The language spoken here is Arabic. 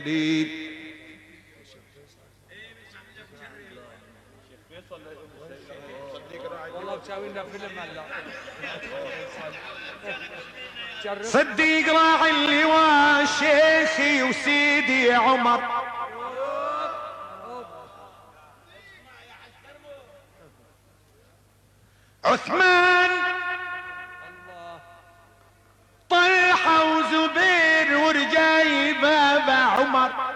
والله مساوي لنا فيلم هلا. صديق راعي اللواء شيخي وسيدي عمر، عثمان طلحة وزبير ورجاي بابا عمر،